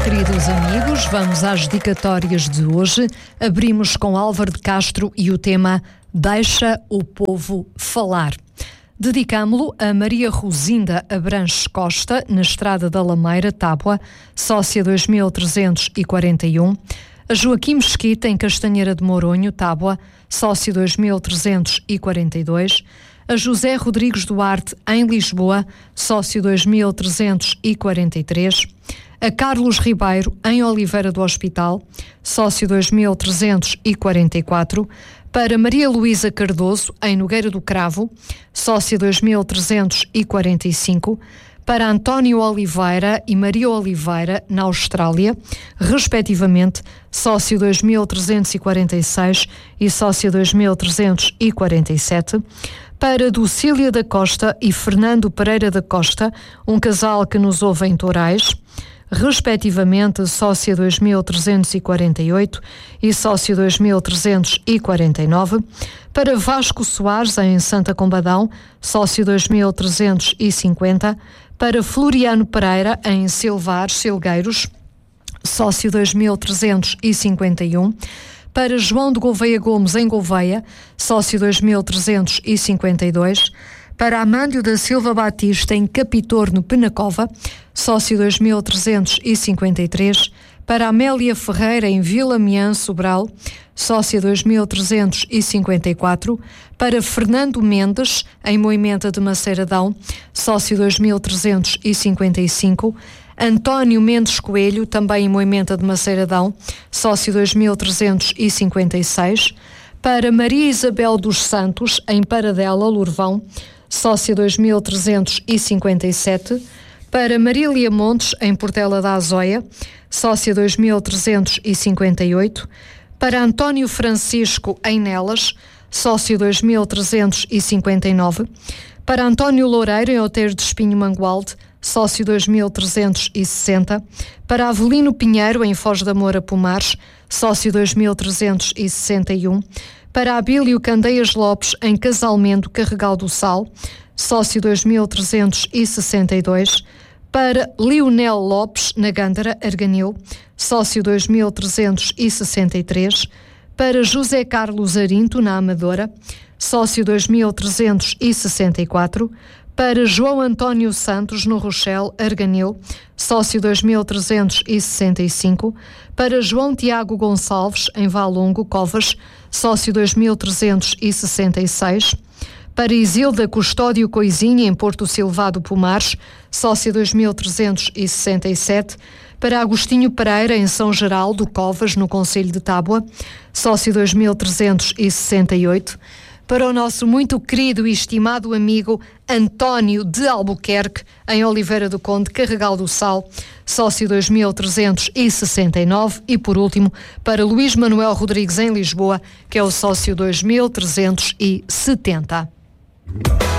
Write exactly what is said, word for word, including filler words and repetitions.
queridos amigos, vamos às dedicatórias de hoje. Abrimos com Álvaro de Castro e o tema Deixa o Povo Falar. Dedicámo-lo a Maria Rosinda Abranches Costa, na Estrada da Lameira, Tábua, sócia dois mil trezentos e quarenta e um, a Joaquim Mesquita, em Castanheira de Moronho, Tábua, sócio dois mil trezentos e quarenta e dois, a José Rodrigues Duarte, em Lisboa, sócio dois mil trezentos e quarenta e três, a Carlos Ribeiro, em Oliveira do Hospital, sócio dois mil trezentos e quarenta e quatro, para Maria Luísa Cardoso, em Nogueira do Cravo, sócio dois mil trezentos e quarenta e cinco, para António Oliveira e Maria Oliveira, na Austrália, respectivamente, sócio dois mil trezentos e quarenta e seis e sócio dois mil trezentos e quarenta e sete, para Docília da Costa e Fernando Pereira da Costa, um casal que nos ouve em Torais, respectivamente sócia dois mil trezentos e quarenta e oito e sócio dois mil trezentos e quarenta e nove, para Vasco Soares, em Santa Combadão, sócio dois mil trezentos e cinquenta, para Floriano Pereira, em Silvares, Silgueiros, sócio dois mil trezentos e cinquenta e um, para João de Gouveia Gomes, em Gouveia, sócio dois mil trezentos e cinquenta e dois, para Amândio da Silva Batista, em Capitor, no Penacova, sócio dois mil trezentos e cinquenta e três, para Amélia Ferreira, em Vila Miã, Sobral, sócia dois mil trezentos e cinquenta e quatro, para Fernando Mendes, em Moimenta de Maceiradão, sócio dois mil trezentos e cinquenta e cinco, António Mendes Coelho, também em Moimenta de Maceiradão, sócio dois mil trezentos e cinquenta e seis, para Maria Isabel dos Santos, em Paradela, Lourvão, sócia dois mil trezentos e cinquenta e sete, para Marília Montes, em Portela da Azóia, sócia dois mil trezentos e cinquenta e oito, para António Francisco, em Nelas, sócio dois mil trezentos e cinquenta e nove, para António Loureiro, em Outeiro de Espinho Mangualde, sócio dois mil trezentos e sessenta, para Avelino Pinheiro, em Foz da Moura, Pomares, sócio dois mil trezentos e sessenta e um, para Abílio Candeias Lopes, em Casalmendo, Carregal do Sal, sócio dois mil trezentos e sessenta e dois, para Lionel Lopes, na Gândara, Arganil, sócio dois mil trezentos e sessenta e três, para José Carlos Arinto, na Amadora, sócio dois mil trezentos e sessenta e quatro, para João António Santos, no Rochelle, Arganil, sócio dois mil trezentos e sessenta e cinco, para João Tiago Gonçalves, em Valongo, Covas, sócio dois mil trezentos e sessenta e seis, para Isilda Custódio Coisinha, em Porto Silvado, Pomares, sócio dois mil trezentos e sessenta e sete, para Agostinho Pereira, em São Geraldo, Covas, no Concelho de Tábua, sócio dois mil trezentos e sessenta e oito, para o nosso muito querido e estimado amigo António de Albuquerque, em Oliveira do Conde, Carregal do Sal, sócio dois mil trezentos e sessenta e nove, e por último para Luís Manuel Rodrigues, em Lisboa, que é o sócio dois mil trezentos e setenta.